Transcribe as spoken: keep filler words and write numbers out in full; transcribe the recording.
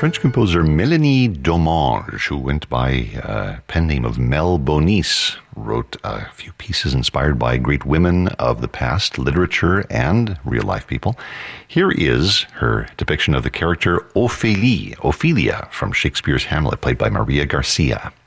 French composer Mélanie Domange, who went by a pen name of Mel Bonis, wrote a few pieces inspired by great women of the past, literature and real-life people. Here is her depiction of the character Ophélie, Ophelia, from Shakespeare's Hamlet, played by Maria Garcia.